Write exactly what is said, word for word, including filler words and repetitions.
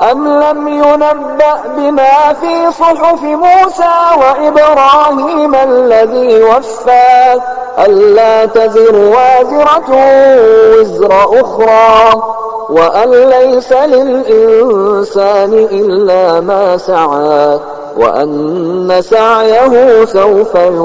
أم لم ينبأ بما في صحف موسى وإبراهيم الذي وفى ألا تزر وازرة وزر أخرى وأن ليس للإنسان إلا ما سعى وأن سعيه سوف يرى.